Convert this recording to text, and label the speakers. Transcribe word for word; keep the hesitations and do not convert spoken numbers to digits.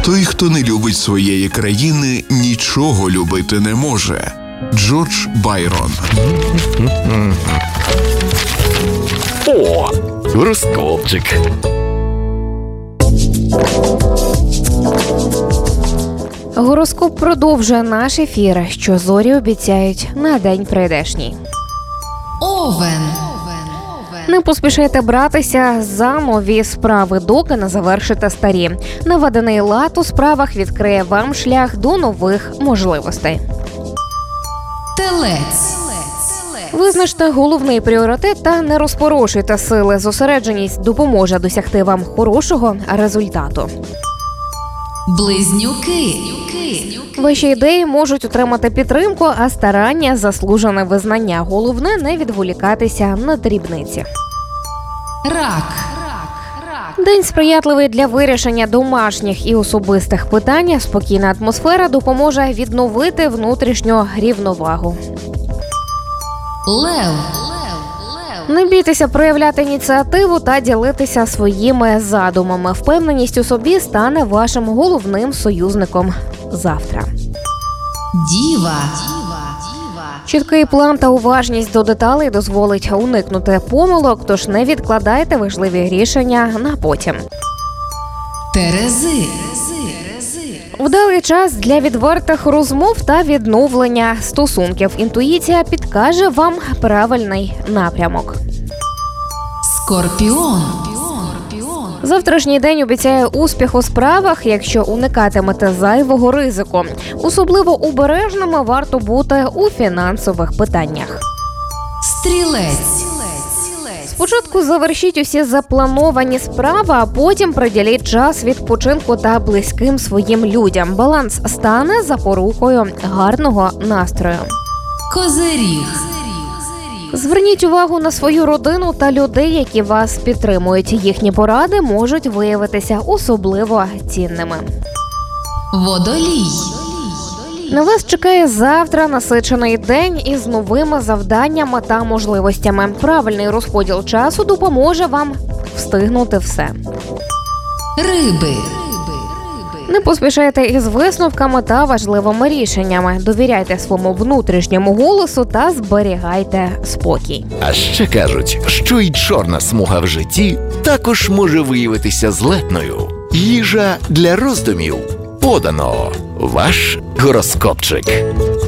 Speaker 1: Той, хто не любить своєї країни, нічого любити не може. Джордж Байрон.
Speaker 2: О, гороскопчик.
Speaker 3: Гороскоп продовжує наш ефір, що зорі обіцяють на день прийдешній.
Speaker 4: Овен.
Speaker 3: Не поспішайте братися за нові справи, доки не завершите старі. Наведений лад у справах відкриє вам шлях до нових можливостей.
Speaker 4: Телець.
Speaker 3: Визначте головний пріоритет та не розпорошуйте сили. Зосередженість допоможе досягти вам хорошого результату.
Speaker 4: Близнюки.
Speaker 3: Ваші ідеї можуть отримати підтримку, а старання – заслужене визнання. Головне – не відволікатися на дрібниці.
Speaker 4: Рак.
Speaker 3: День сприятливий для вирішення домашніх і особистих питань. Спокійна атмосфера допоможе відновити внутрішню рівновагу.
Speaker 4: Лев.
Speaker 3: Не бійтеся проявляти ініціативу та ділитися своїми задумами. Впевненість у собі стане вашим головним союзником завтра.
Speaker 4: Діва.
Speaker 3: Чіткий план та уважність до деталей дозволить уникнути помилок, тож не відкладайте важливі рішення на потім.
Speaker 4: Терези.
Speaker 3: Вдалий час для відвертих розмов та відновлення стосунків. Інтуїція підкаже вам правильний напрямок.
Speaker 4: Скорпіон.
Speaker 3: Завтрашній день обіцяє успіх у справах, якщо уникатимете зайвого ризику. Особливо обережними варто бути у фінансових питаннях.
Speaker 4: Стрілець.
Speaker 3: Спочатку завершіть усі заплановані справи, а потім приділіть час відпочинку та близьким своїм людям. Баланс стане запорукою гарного настрою.
Speaker 4: Козиріг.
Speaker 3: Зверніть увагу на свою родину та людей, які вас підтримують. Їхні поради можуть виявитися особливо цінними.
Speaker 4: Водолій.
Speaker 3: На вас чекає завтра насичений день із новими завданнями та можливостями. Правильний розподіл часу допоможе вам встигнути все.
Speaker 4: Риби.
Speaker 3: Не поспішайте із висновками та важливими рішеннями. Довіряйте своєму внутрішньому голосу та зберігайте спокій.
Speaker 2: А ще кажуть, що й чорна смуга в житті також може виявитися злетною. Їжа для роздумів. Подано. Ваш гороскопчик.